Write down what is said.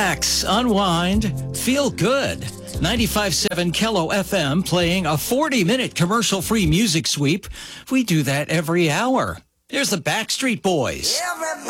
Relax, unwind, feel good. 95.7 Kello FM playing a 40-minute commercial-free music sweep. We do that every hour. Here's the Backstreet Boys.